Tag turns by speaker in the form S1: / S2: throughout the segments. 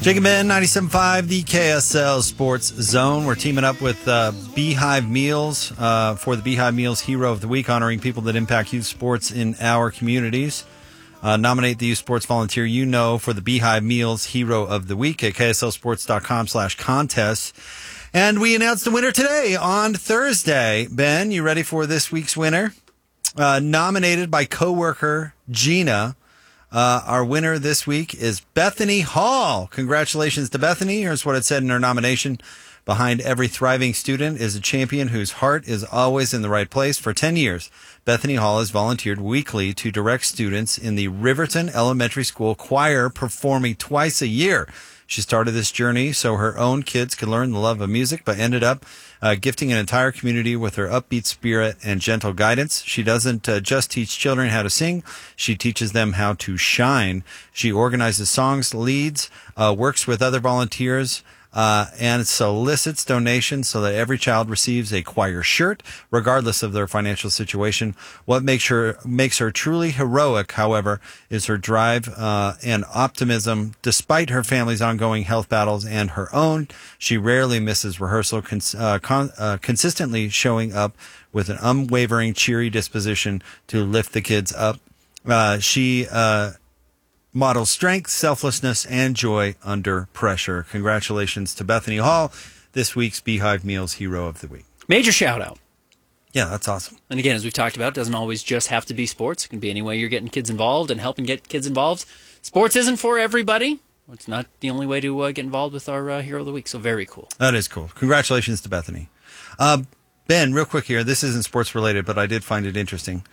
S1: Jake and Ben, 97.5, the KSL Sports Zone. We're teaming up with Beehive Meals for the Beehive Meals Hero of the Week, honoring people that impact youth sports in our communities. Nominate the youth sports volunteer you know for the Beehive Meals Hero of the Week at kslsports.com/contest. And we announced the winner today on Thursday. Ben, you ready for this week's winner? Nominated by coworker Gina. Our winner this week is Bethany Hall. Congratulations to Bethany. Here's what it said in her nomination. Behind every thriving student is a champion whose heart is always in the right place. For 10 years, Bethany Hall has volunteered weekly to direct students in the Riverton Elementary School choir, performing twice a year. She started this journey so her own kids could learn the love of music, but ended up gifting an entire community with her upbeat spirit and gentle guidance. She doesn't just teach children how to sing. She teaches them how to shine. She organizes songs, leads, works with other volunteers, and solicits donations so that every child receives a choir shirt, regardless of their financial situation. What makes her truly heroic, however, is her drive and optimism. Despite her family's ongoing health battles and her own, she rarely misses rehearsal, consistently showing up with an unwavering, cheery disposition to lift the kids up. She models strength, selflessness, and joy under pressure. Congratulations to Bethany Hall, this week's Beehive Meals Hero of the Week.
S2: Major shout out.
S1: Yeah, that's awesome.
S2: And again, as we've talked about, it doesn't always just have to be sports. It can be any way you're getting kids involved and helping get kids involved. Sports isn't for everybody. It's not the only way to get involved with our Hero of the Week, so very cool.
S1: That is cool. Congratulations to Bethany. Ben, real quick here. This isn't sports related, but I did find it interesting.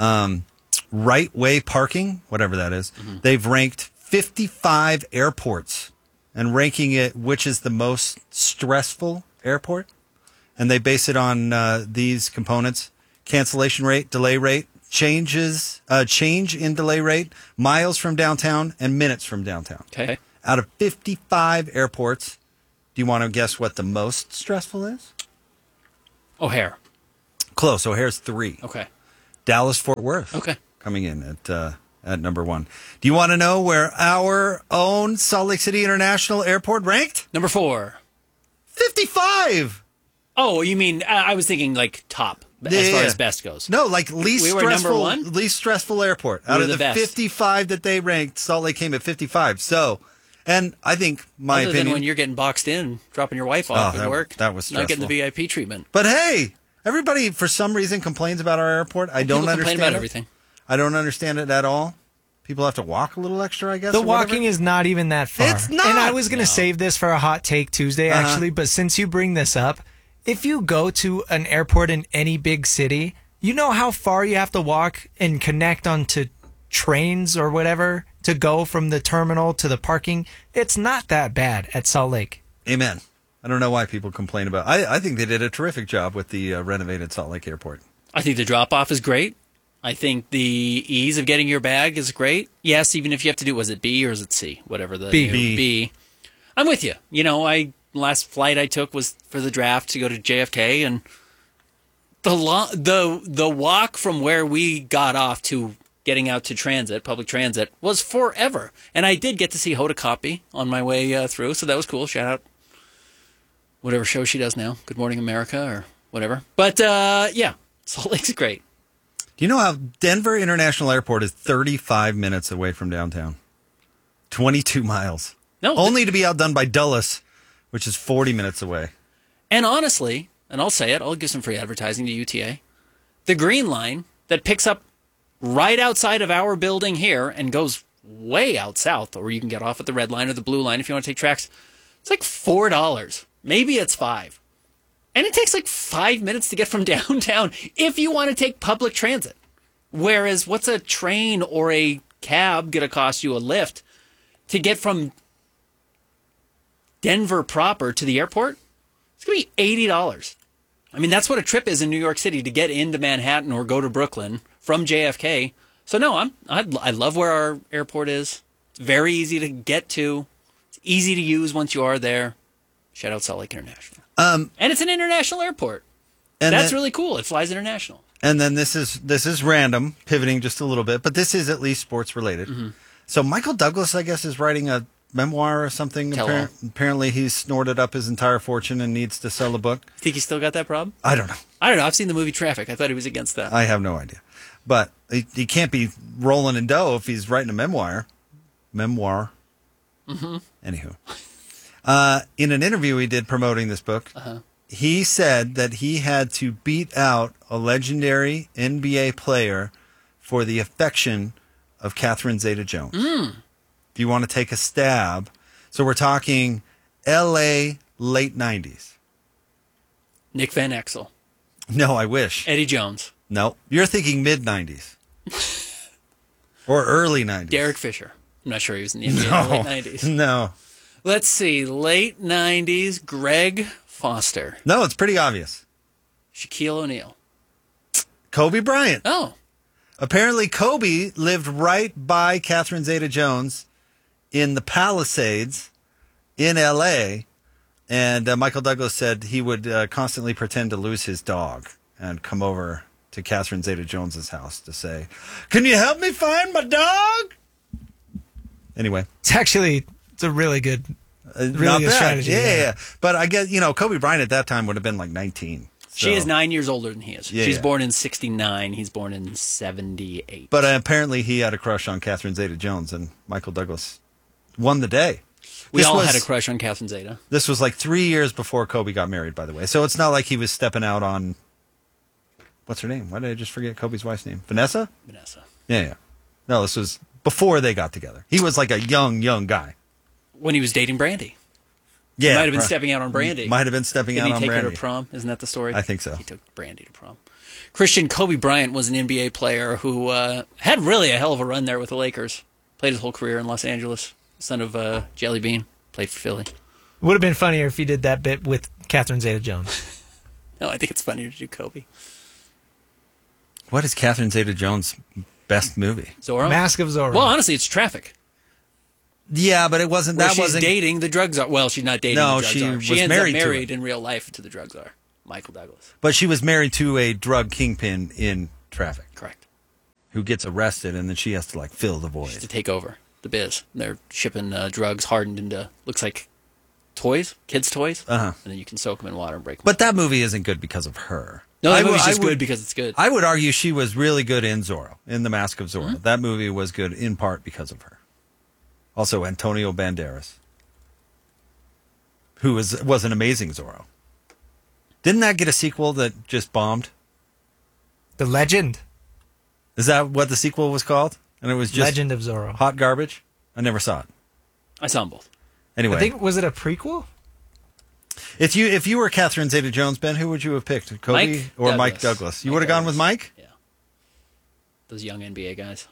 S1: Right Way Parking, whatever that is, they've ranked 55 airports and ranking it which is the most stressful airport. And they base it on these components: cancellation rate, delay rate, change in delay rate, miles from downtown, and minutes from downtown.
S2: Okay.
S1: Out of 55 airports, do you want to guess what the most stressful is?
S2: O'Hare.
S1: Close. O'Hare's 3.
S2: Okay.
S1: Dallas-Fort Worth.
S2: Okay.
S1: Coming in at number 1. Do you want to know where our own Salt Lake City International Airport ranked?
S2: Number 4.
S1: 55.
S2: Oh, you mean, I was thinking like top as far as best goes.
S1: No, like least
S2: we were
S1: stressful,
S2: number 1?
S1: Least stressful airport. Out of the
S2: best.
S1: 55 that they ranked, Salt Lake came at 55. So, and I think my
S2: Other
S1: opinion,
S2: than when you're getting boxed in, dropping your wife off at work.
S1: that was stressful.
S2: Not getting the VIP treatment.
S1: But hey, everybody for some reason complains about our airport. I don't
S2: People
S1: understand
S2: complain about
S1: it.
S2: everything.
S1: I don't understand it at all. People have to walk a little extra, I guess.
S3: The walking is not even that far.
S1: It's not.
S3: And I was going to save this for a hot take Tuesday, actually, but since you bring this up, if you go to an airport in any big city, you know how far you have to walk and connect onto trains or whatever to go from the terminal to the parking? It's not that bad at Salt Lake.
S1: Amen. I don't know why people complain about it. I think they did a terrific job with the renovated Salt Lake Airport.
S2: I think the drop-off is great. I think the ease of getting your bag is great. Yes, even if you have to do, was it B or is it C? Whatever the B. I'm with you. You know, last flight I took was for the draft to go to JFK, and the walk from where we got off to getting out to transit, public transit, was forever. And I did get to see Hoda Kotb on my way through, so that was cool. Shout out whatever show she does now, Good Morning America or whatever. But yeah, Salt Lake's great.
S1: Do you know how Denver International Airport is 35 minutes away from downtown? 22 miles.
S2: No,
S1: only to be outdone by Dulles, which is 40 minutes away.
S2: And honestly, and I'll say it, I'll give some free advertising to UTA. The Green Line that picks up right outside of our building here and goes way out south, or you can get off at the Red Line or the Blue Line if you want to take tracks. It's like $4. Maybe it's $5. And it takes like 5 minutes to get from downtown if you want to take public transit. Whereas what's a train or a cab going to cost you, a lift, to get from Denver proper to the airport? It's going to be $80. I mean, that's what a trip is in New York City to get into Manhattan or go to Brooklyn from JFK. So no, I love where our airport is. It's very easy to get to. It's easy to use once you are there. Shout out Salt Lake International. And it's an international airport. And that's really cool. It flies international.
S1: And then this is random, pivoting just a little bit, but this is at least sports related. Mm-hmm. So Michael Douglas, I guess, is writing a memoir or something.
S2: Tell-all.
S1: Apparently, he's snorted up his entire fortune and needs to sell a book.
S2: Think he still got that problem?
S1: I don't know.
S2: I don't know. I've seen the movie Traffic. I thought he was against that.
S1: I have no idea. But he can't be rolling in dough if he's writing a memoir. Memoir. Mm-hmm. Anywho. In an interview he did promoting this book, he said that he had to beat out a legendary NBA player for the affection of Catherine Zeta-Jones. Do you want to take a stab? So we're talking L.A. late 90s.
S2: Nick Van Exel.
S1: No, I wish.
S2: Eddie Jones.
S1: No, you're thinking mid 90s or early 90s.
S2: Derek Fisher. I'm not sure he was in the NBA in the late 90s.
S1: No,
S2: Let's see. Late 90s, Greg Foster.
S1: no, it's pretty obvious.
S2: Shaquille O'Neal.
S1: Kobe Bryant.
S2: Oh,
S1: Apparently, Kobe lived right by Catherine Zeta-Jones in the Palisades in L.A., and Michael Douglas said he would constantly pretend to lose his dog and come over to Catherine Zeta-Jones's house to say, "Can you help me find my dog?" Anyway.
S3: It's a really good,
S1: Not
S3: really good
S1: bad.
S3: strategy.
S1: Yeah. But I guess, Kobe Bryant at that time would have been like 19.
S2: she is
S1: So-
S2: 9 years older than he is.
S1: Yeah,
S2: She's
S1: yeah.
S2: born in 69. He's born in 78.
S1: But apparently he had a crush on Catherine Zeta-Jones, and Michael Douglas won the day.
S2: we
S1: This
S2: all
S1: was-
S2: had a crush on Catherine Zeta.
S1: This was like 3 years before Kobe got married, by the way. So it's not like he was stepping out on, what's her name? Why did I just forget Kobe's wife's name? Vanessa?
S2: Vanessa.
S1: Yeah. No, this was before they got together. He was like a young guy.
S2: When he was dating Brandy.
S1: Yeah.
S2: Might have been stepping out on Brandy.
S1: Might have been stepping
S2: Didn't
S1: out
S2: he
S1: on
S2: take her
S1: Brandy.
S2: to prom? Isn't that the story?
S1: I think so.
S2: He took Brandy to prom. Christian Kobe Bryant was an NBA player who had really a hell of a run there with the Lakers. Played his whole career in Los Angeles. Son of Jelly Bean. Played for Philly.
S3: Would have been funnier if he did that bit with Catherine Zeta-Jones.
S2: No, I think it's funnier to do Kobe.
S1: What is Catherine Zeta-Jones' best movie?
S2: Zorro?
S3: Mask of Zorro.
S2: Well, honestly, it's Traffic.
S1: Yeah, but it wasn't.
S2: Where
S1: That
S2: she's
S1: wasn't.
S2: dating the drug czar. Well, she's not dating
S1: No,
S2: the drug
S1: she
S2: czar.
S1: was
S2: She ends
S1: married
S2: up
S1: to
S2: married
S1: him.
S2: in real life to the drug czar, Michael Douglas.
S1: But she was married to a drug kingpin in Traffic
S2: Correct.
S1: who gets arrested, and then she has to like fill the
S2: To
S1: void.
S2: take over the biz. They're shipping drugs hardened into, looks like toys, kids' toys.
S1: Uh-huh.
S2: And then you can soak them in water and break them.
S1: But that movie isn't good because of her.
S2: No, that
S1: I
S2: movie's
S1: would-
S2: just
S1: I would-
S2: good because it's good.
S1: I would argue she was really good in Zorro, in The Mask of Zorro.
S2: Mm-hmm.
S1: That movie was good in part because of her. Also, Antonio Banderas, who was an amazing Zorro. Didn't that get a sequel that just bombed?
S3: The Legend.
S1: Is that what the sequel was called? And it was just
S3: Legend of Zorro.
S1: hot garbage? I never saw it.
S2: I saw them both.
S1: Anyway,
S3: I think, was it a prequel?
S1: if you were Catherine Zeta-Jones, Ben, who would you have picked? Kobe
S2: Mike
S1: or Mike Douglas? You
S2: Mike
S1: would have gone
S2: Douglas.
S1: with Mike?
S2: Yeah. Those young NBA guys.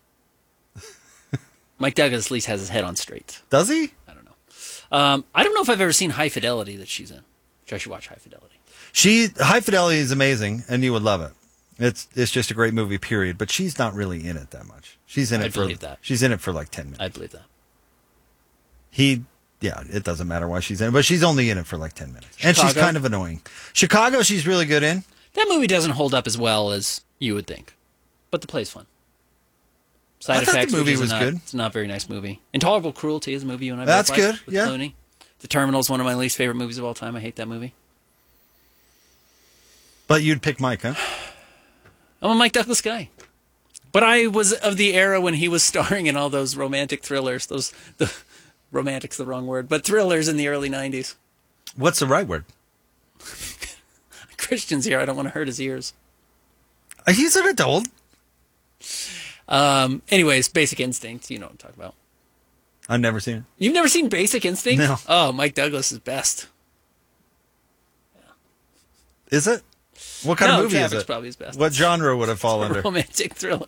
S2: Mike Douglas at least has his head on straight.
S1: Does he?
S2: I don't know. I don't know if I've ever seen High Fidelity that she's in. Which I should watch High Fidelity.
S1: High Fidelity is amazing, and you would love it. It's just a great movie, period. But she's not really in it that much. She's in
S2: I
S1: it for
S2: believe that.
S1: She's in it for like 10 minutes.
S2: I believe that.
S1: It doesn't matter why she's in it, but she's only in it for like 10 minutes, and she's
S2: Chicago?
S1: kind of annoying. Chicago, she's really good in.
S2: That movie doesn't hold up as well as you would think. But the play's fun. Side
S1: I thought the
S2: Effects,
S1: movie
S2: which is
S1: was
S2: not,
S1: good.
S2: It's not a very nice movie. Intolerable Cruelty is a movie you and I
S1: That's
S2: both like,
S1: good,
S2: with
S1: yeah.
S2: Clooney. The Terminal is one of my least favorite movies of all time. I hate that movie.
S1: But you'd pick Mike, huh?
S2: I'm a Mike Douglas guy. But I was of the era when he was starring in all those romantic thrillers. Romantic's the wrong word, but thrillers in the early 90s.
S1: What's the right word?
S2: Christian's here. I don't want to hurt his ears.
S1: He's an adult.
S2: Anyways, Basic Instinct. You know what I'm talking about.
S1: I've never seen it.
S2: You've never seen Basic Instinct?
S1: No.
S2: Oh, Mike Douglas is best.
S1: Is it? What kind
S2: No,
S1: of movie is
S2: Traffic's
S1: it?
S2: probably his best.
S1: What genre would it fall under?
S2: Romantic thriller.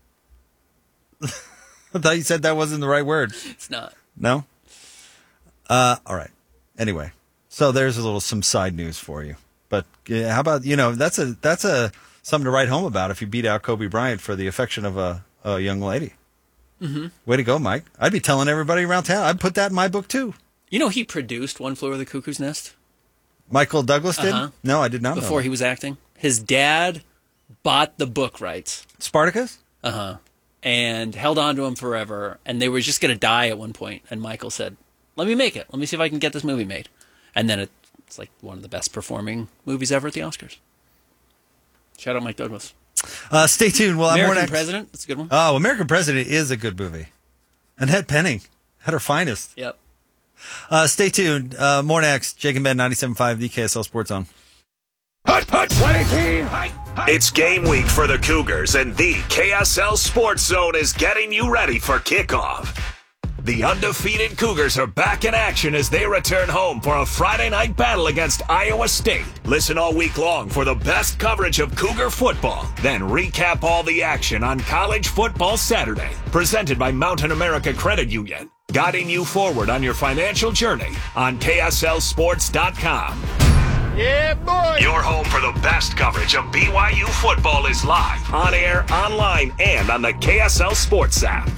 S1: I thought you said that wasn't the right word.
S2: It's not.
S1: No? All right. Anyway, so there's some side news for you. But how about, that's a something to write home about if you beat out Kobe Bryant for the affection of a young lady. Mm-hmm. Way to go, Mike. I'd be telling everybody around town. I'd put that in my book, too.
S2: You know he produced One Flew Over the Cuckoo's Nest
S1: Michael Douglas did?
S2: Uh-huh.
S1: No, I did not know
S2: before
S1: that.
S2: he was acting? His dad bought the book rights.
S1: Spartacus?
S2: And and held on to him forever, and they were just going to die at one point. And Michael said, "Let me make it. Let me see if I can get this movie made." And then it's like one of the best performing movies ever at the Oscars. Shout out Mike Douglas.
S1: Stay tuned. We'll have more
S2: American
S1: next.
S2: President. That's a good one.
S1: Oh, American President is a good movie. Annette Bening at her finest.
S2: Yep.
S1: Stay tuned. More next. Jake and Ben, 97.5, the KSL Sports Zone.
S4: Hut, 20 It's game week for the Cougars, and the KSL Sports Zone is getting you ready for kickoff. The undefeated Cougars are back in action as they return home for a Friday night battle against Iowa State. Listen all week long for the best coverage of Cougar football. Then recap all the action on College Football Saturday. Presented by Mountain America Credit Union. Guiding you forward on your financial journey on KSLSports.com.
S5: Yeah, boy!
S4: Your home for the best coverage of BYU football is live, on air, online, and on the KSL Sports app.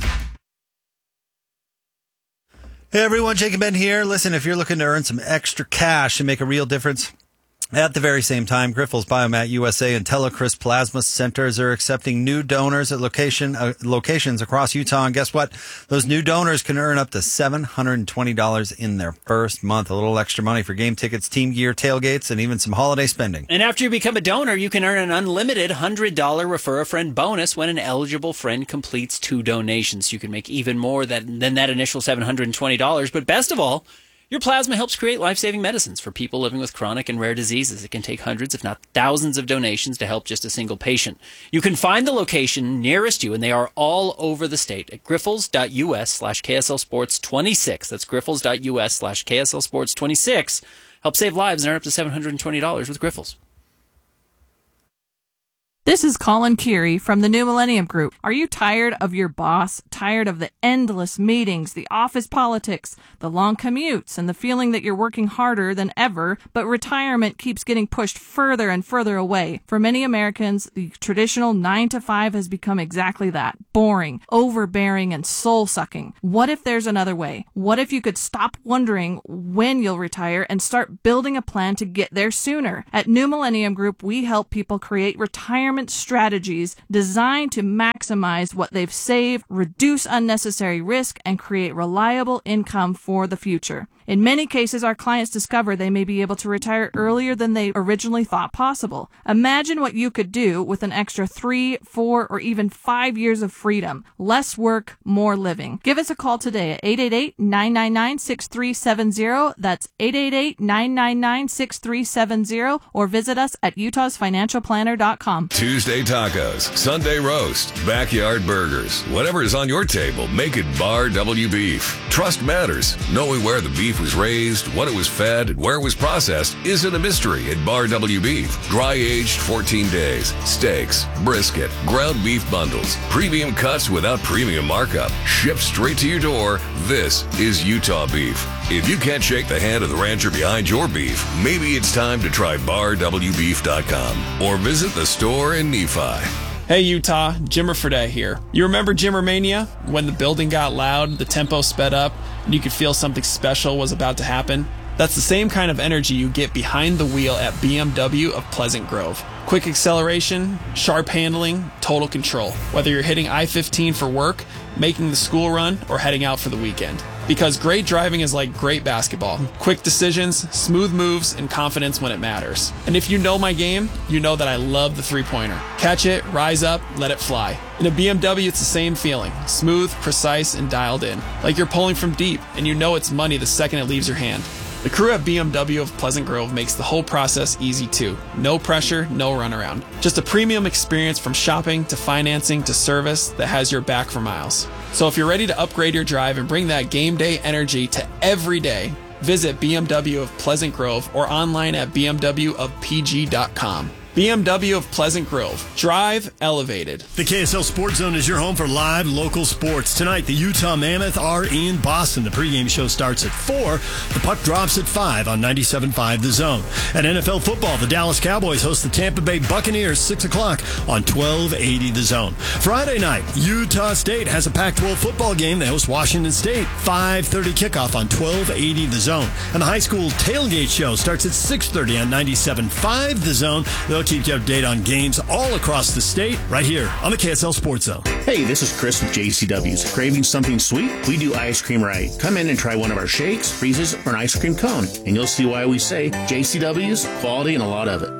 S1: Hey everyone, Jake and Ben here. Listen, if you're looking to earn some extra cash and make a real difference, at the very same time, Grifols Biomat USA and Telecris Plasma Centers are accepting new donors at locations across Utah. And guess what? Those new donors can earn up to $720 in their first month. A little extra money for game tickets, team gear, tailgates, and even some holiday spending.
S2: And after you become a donor, you can earn an unlimited $100 Refer a Friend bonus when an eligible friend completes 2 donations. You can make even more than that initial $720. But best of all, your plasma helps create life-saving medicines for people living with chronic and rare diseases. It can take hundreds, if not thousands, of donations to help just a single patient. You can find the location nearest you, and they are all over the state at grifols.us/KSLSports26. That's grifols.us/KSLSports26. Help save lives and earn up to $720 with Grifols.
S6: This is Colin Curie from the New Millennium Group. Are you tired of your boss? Tired of the endless meetings, the office politics, the long commutes, and the feeling that you're working harder than ever, but retirement keeps getting pushed further and further away? For many Americans, the traditional 9-to-5 has become exactly that. Boring, overbearing, and soul-sucking. What if there's another way? What if you could stop wondering when you'll retire and start building a plan to get there sooner? At New Millennium Group, we help people create retirement strategies designed to maximize what they've saved, reduce unnecessary risk, and create reliable income for the future. In many cases, our clients discover they may be able to retire earlier than they originally thought possible. Imagine what you could do with an extra 3, 4, or even 5 years of freedom. Less work, more living. Give us a call today at 888-999-6370. That's 888-999-6370, or visit us at utahsfinancialplanner.com.
S7: Tuesday tacos, Sunday roast, backyard burgers. Whatever is on your table, make it Bar W Beef. Trust matters. Knowing where the beef was raised, what it was fed, and where it was processed isn't a mystery at Bar W Beef. Dry aged 14 days. Steaks, brisket, ground beef bundles, premium cuts without premium markup. Shipped straight to your door. This is Utah beef. If you can't shake the hand of the rancher behind your beef, maybe it's time to try BarWBeef.com or visit the store in Nephi.
S8: Hey Utah, Jimmer Fredette here. You remember Jimmermania? When the building got loud, the tempo sped up, and you could feel something special was about to happen? That's the same kind of energy you get behind the wheel at BMW of Pleasant Grove. Quick acceleration, sharp handling, total control. Whether you're hitting I-15 for work, making the school run, or heading out for the weekend. Because great driving is like great basketball. Quick decisions, smooth moves, and confidence when it matters. And if you know my game, you know that I love the three-pointer. Catch it, rise up, let it fly. In a BMW, it's the same feeling. Smooth, precise, and dialed in. Like you're pulling from deep, and you know it's money the second it leaves your hand. The crew at BMW of Pleasant Grove makes the whole process easy too. No pressure, no runaround. Just a premium experience from shopping to financing to service that has your back for miles. So if you're ready to upgrade your drive and bring that game day energy to every day, visit BMW of Pleasant Grove or online at bmwofpg.com. BMW of Pleasant Grove. Drive elevated.
S5: The KSL Sports Zone is your home for live local sports. Tonight, the Utah Mammoth are in Boston. The pregame show starts at 4. The puck drops at 5 on 97.5 The Zone. At NFL football, the Dallas Cowboys host the Tampa Bay Buccaneers 6 o'clock on 1280 The Zone. Friday night, Utah State has a Pac-12 football game. They host Washington State. 5:30 kickoff on 1280 The Zone. And the high school tailgate show starts at 6:30 on 97.5 The Zone. They'll they'll keep you up to date on games all across the state right here on the KSL Sports Zone.
S9: Hey, this is Chris with JCW's. Craving something sweet? We do ice cream right. Come in and try one of our shakes, freezes, or an ice cream cone, and you'll see why we say JCW's, quality, and a lot of it.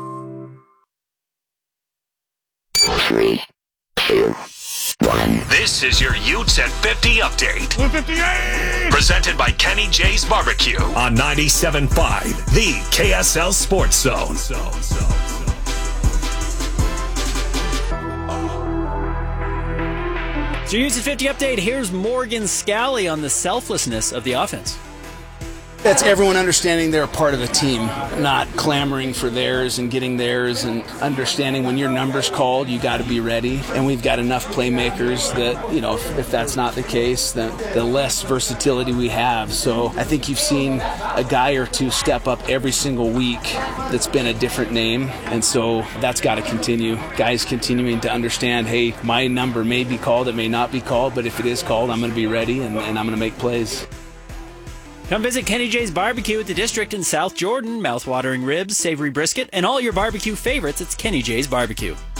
S4: 3, 2, 1. This is your Utes at 50 update. 58! Presented by Kenny J's Barbecue on 97.5, the KSL Sports Zone.
S2: So your Utes at 50 update, here's Morgan Scally on the selflessness of the offense.
S10: That's everyone understanding they're a part of the team, not clamoring for theirs and getting theirs, and understanding when your number's called, you got to be ready. And we've got enough playmakers that, if that's not the case, then the less versatility we have. So I think you've seen a guy or two step up every single week that's been a different name. And so that's got to continue. Guys continuing to understand, hey, my number may be called, it may not be called, but if it is called, I'm going to be ready and I'm going to make plays.
S2: Come visit Kenny J's Barbecue at the District in South Jordan. Mouth-watering ribs, savory brisket, and all your barbecue favorites. It's Kenny J's Barbecue.